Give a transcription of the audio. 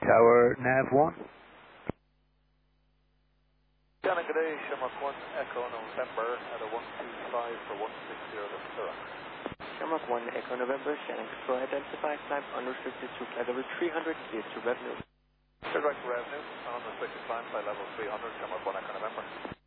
Tower nav 1. Shannon, good day, Shamrock 1, Echo November at a 125 for 160 left Zero. Shamrock 1, Echo November, Shannon Control, identify climb unrestricted to flight level 300, clear to revenue. Direct revenue, unrestricted climb by level 300, Shamrock 1, Echo November.